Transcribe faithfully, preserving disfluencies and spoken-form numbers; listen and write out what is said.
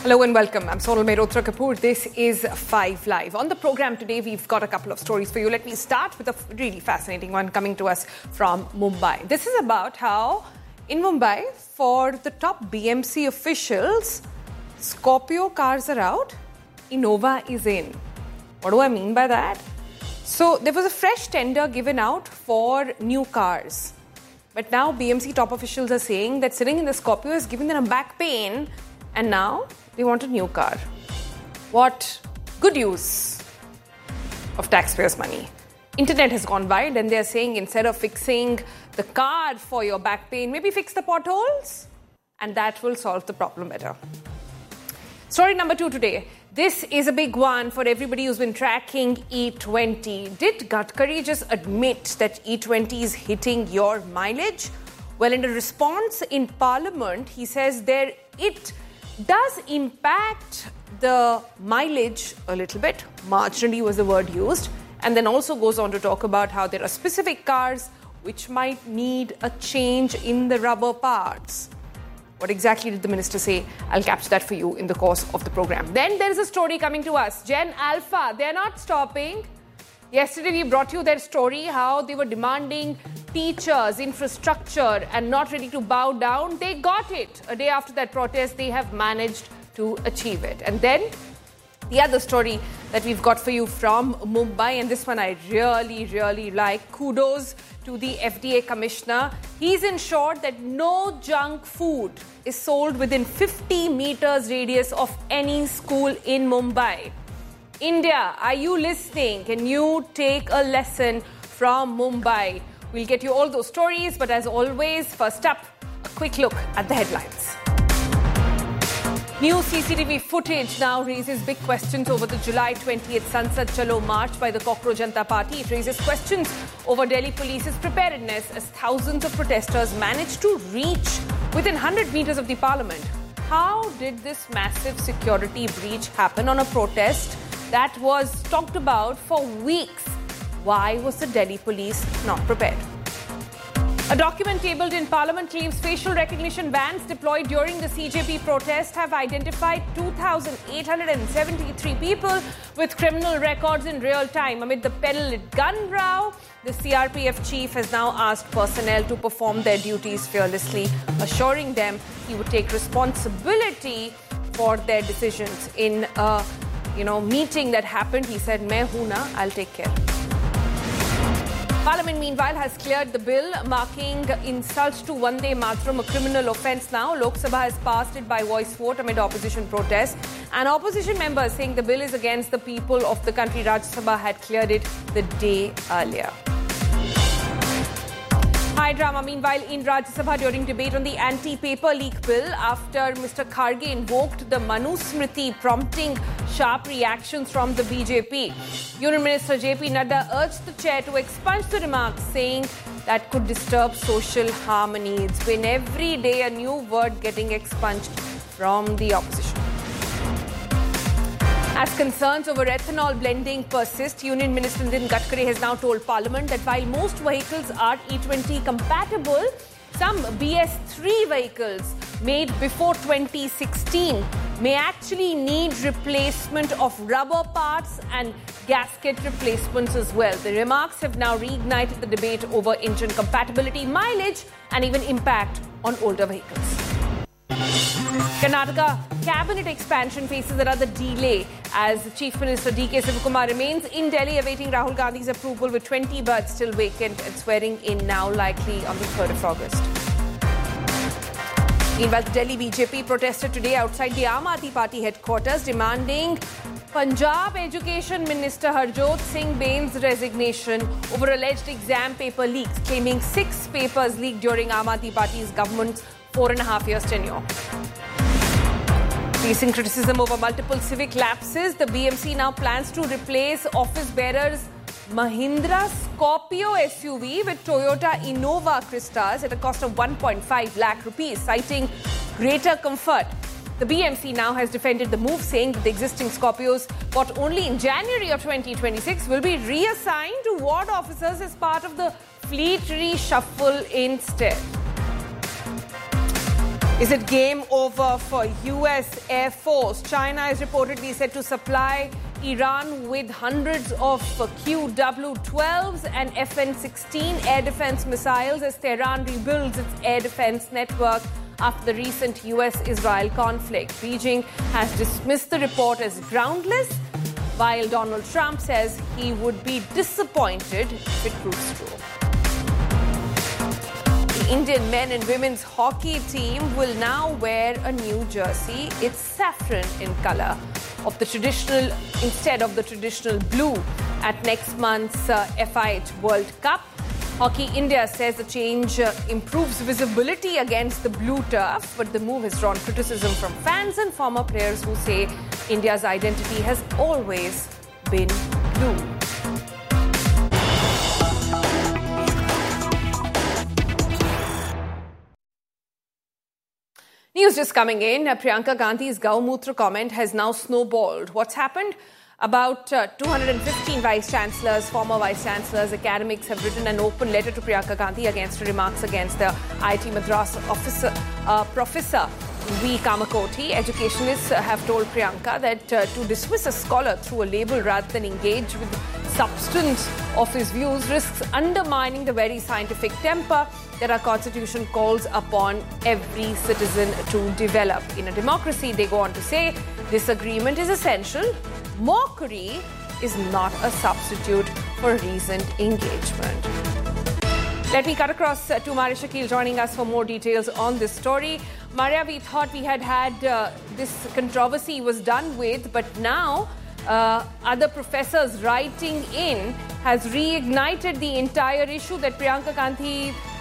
Hello and welcome. I'm Sonal Mehrotra Kapoor. This is Five Live. On the program today, we've got a couple of stories for you. Let me start with a really fascinating one coming to us from Mumbai. This is about how in Mumbai, for the top B M C officials, Scorpio cars are out, Innova is in. What do I mean by that? So there was a fresh tender given out for new cars. But now B M C top officials are saying that sitting in the Scorpio is giving them a back pain, and now they want a new car. What good use of taxpayers' money. Internet has gone wild and they're saying instead of fixing the car for your back pain, maybe fix the potholes and that will solve the problem better. Story number two today. This is a big one for everybody who's been tracking E twenty. Did Gadkari just admit that E twenty is hitting your mileage? Well, in a response in Parliament, he says there it does impact the mileage a little bit. Marginally was the word used. And then also goes on to talk about how there are specific cars which might need a change in the rubber parts. What exactly did the minister say? I'll capture that for you in the course of the program. Then there is a story coming to us. Gen Alpha, they're not stopping. Yesterday we brought you their story, how they were demanding teachers, infrastructure and not ready to bow down. They got it. A day after that protest, they have managed to achieve it. And then the other story that we've got for you from Mumbai, and this one I really, really like. Kudos to the F D A commissioner. He's ensured that no junk food is sold within fifty meters radius of any school in Mumbai. India, are you listening? Can you take a lesson from Mumbai? We'll get you all those stories, but as always, first up, a quick look at the headlines. New C C T V footage now raises big questions over the July twentieth Sansad Chalo march by the Cockroach Janata Party. It raises questions over Delhi Police's preparedness as thousands of protesters managed to reach within one hundred meters of the parliament. How did this massive security breach happen on a protest that was talked about for weeks? Why was the Delhi police not prepared? A document tabled in Parliament claims facial recognition vans deployed during the C J P protest have identified two thousand eight hundred seventy-three people with criminal records in real time. Amid the peddled gun row, the C R P F chief has now asked personnel to perform their duties fearlessly, assuring them he would take responsibility for their decisions. In a you know, meeting that happened, he said, "Main hoon na, I'll take care." Parliament, meanwhile, has cleared the bill marking insult to Vande Mataram a criminal offence now. Lok Sabha has passed it by voice vote amid opposition protests. And opposition members saying the bill is against the people of the country. Rajya Sabha had cleared it the day earlier. High drama, meanwhile, in Rajya Sabha during debate on the anti-paper leak bill after Mister Kharge invoked the Manusmriti, prompting sharp reactions from the B J P. Union Minister J P Nadda urged the chair to expunge the remarks, saying that could disturb social harmony. It's been every day a new word getting expunged from the opposition. As concerns over ethanol blending persist, Union Minister Nitin Gadkari has now told Parliament that while most vehicles are E twenty compatible, some B S three vehicles made before twenty sixteen may actually need replacement of rubber parts and gasket replacements as well. The remarks have now reignited the debate over engine compatibility, mileage, and even impact on older vehicles. Karnataka cabinet expansion faces another delay as Chief Minister D K Sivakumar remains in Delhi awaiting Rahul Gandhi's approval, with twenty berths still vacant and swearing in now likely on the third of August. Meanwhile, the Delhi B J P protested today outside the Aam Aadmi Party headquarters demanding Punjab Education Minister Harjot Singh Bain's resignation over alleged exam paper leaks, claiming six papers leaked during Aam Aadmi Party's government's four and a half years tenure. Facing criticism over multiple civic lapses, the B M C now plans to replace office bearers Mahindra Scorpio S U V with Toyota Innova Cristas at a cost of one point five lakh rupees, citing greater comfort. The B M C now has defended the move, saying that the existing Scorpios bought only in January of twenty twenty-six will be reassigned to ward officers as part of the fleet reshuffle instead. Is it game over for U S Air Force? China is reportedly set to supply Iran with hundreds of Q W twelves and F N sixteen air defense missiles as Tehran rebuilds its air defense network after the recent U S Israel conflict. Beijing has dismissed the report as groundless, while Donald Trump says he would be disappointed if it proves true. The Indian men and women's hockey team will now wear a new jersey. It's saffron in color of the traditional instead of the traditional blue at next month's uh, F I H World Cup. Hockey India says the change uh, improves visibility against the blue turf, but the move has drawn criticism from fans and former players who say India's identity has always been blue. News just coming in. Priyanka Gandhi's Gaumutra comment has now snowballed. What's happened? About uh, two hundred fifteen vice-chancellors, former vice-chancellors, academics have written an open letter to Priyanka Gandhi against her remarks against the I I T Madras officer, uh, Professor V. Kamakoti. Educationists uh, have told Priyanka that uh, to dismiss a scholar through a label rather than engage with the substance of his views risks undermining the very scientific temper that our constitution calls upon every citizen to develop. In a democracy, they go on to say, disagreement is essential. Mockery is not a substitute for reasoned engagement. Let me cut across uh, to Maria Shakil joining us for more details on this story. Maria, we thought we had had uh, this controversy was done with, but now uh, other professors writing in has reignited the entire issue that Priyanka Gandhi